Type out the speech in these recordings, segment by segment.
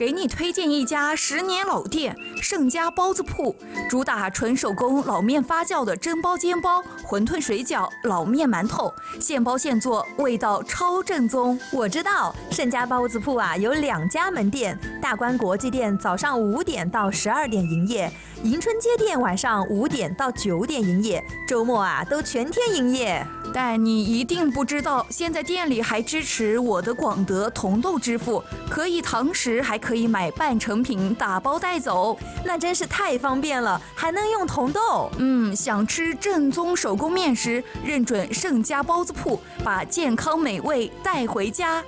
给你推荐一家10年老店盛家包子铺，主打纯手工老面发酵的蒸包、煎包、馄饨、水饺、老面、馒头，现包现做，味道超正宗。 我知道盛家包子铺啊，有2家门店，大观国际店早上5点到12点营业，迎春街店晚上5点到9点营业，周末啊都全天营业。 但你一定不知道，现在店里还支持我的广德同豆支付，可以堂食，还可以买半成品打包带走， 那真是太方便了，还能用同豆。 想吃正宗手工面食，认准盛家包子铺，把健康美味带回家。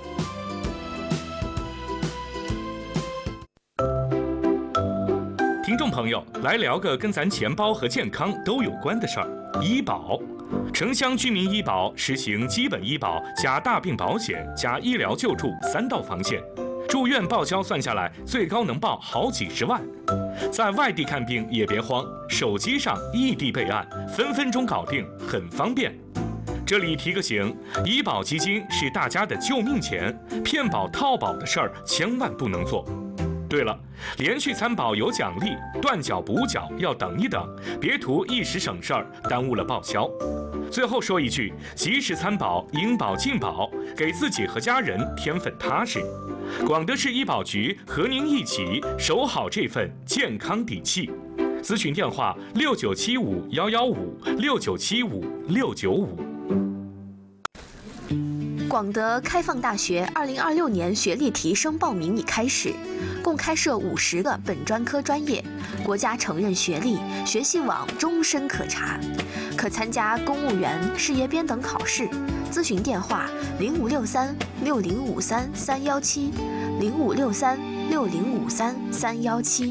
听众朋友，来聊个跟咱钱包和健康都有关的事儿——医保。城乡居民医保实行基本医保加大病保险加医疗救助3道防线，住院报销算下来最高能报好几十万。在外地看病也别慌，手机上异地备案，分分钟搞定，很方便。这里提个醒，医保基金是大家的救命钱，骗保套保的事儿千万不能做。对了，连续参保有奖励，断缴补缴要等一等，别图一时省事儿，耽误了报销。最后说一句，及时参保，应保尽保，给自己和家人添份踏实。广德市医保局和您一起守好这份健康底气。咨询电话6975-115，6975-695。 广德开放大学2026年学历提升报名已开始，共开设50个本专科专业，国家承认学历，学信网终身可查，可参加公务员、事业编等考试。咨询电话：0563-6053-317，0563-6053-317。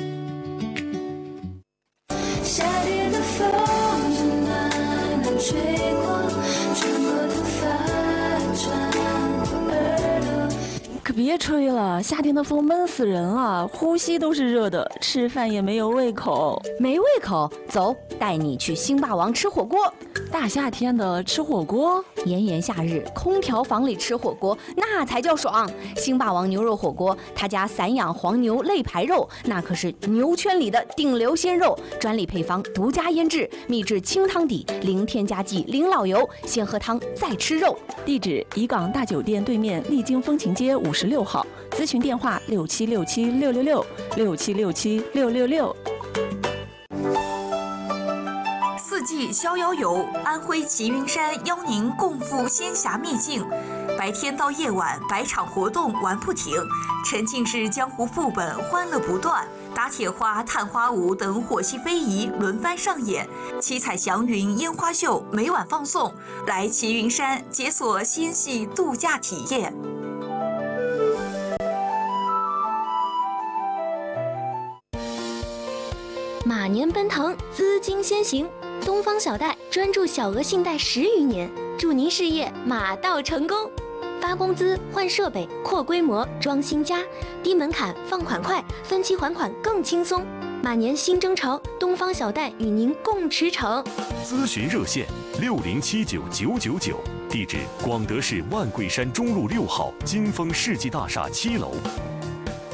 夏天的风正暖暖吹过，穿过头发，穿过耳朵。 可别吹了，夏天的风闷死人了，呼吸都是热的，吃饭也没有胃口。 没胃口？走，带你去星霸王吃火锅。 大夏天的吃火锅， 炎炎夏日，空调房里吃火锅那才叫爽。星霸王牛肉火锅，他家散养黄牛肋排肉，那可是牛圈里的顶流鲜肉，专利配方，独家腌制，秘制清汤底，零添加剂，零老油，先喝汤再吃肉。 地址：怡港大酒店对面丽晶风情街56号，咨询电话6767-666，6767-666。 4季逍遥游，安徽齐云山邀您共赴仙侠秘境，白天到夜晚百场活动玩不停，沉浸式江湖副本欢乐不断，打铁花、探花舞等火系非遗轮番上演，七彩祥云烟花秀每晚放送，来齐云山解锁仙系度假体验。 马年奔腾，资金先行。东方小贷专注小额信贷10余年，祝您事业马到成功。发工资、换设备、扩规模、装新家，低门槛、放款快，分期还款更轻松。马年新征程，东方小贷与您共驰骋。 咨询热线6079-999，地址：广德市万桂山中路6号金丰世纪大厦7楼。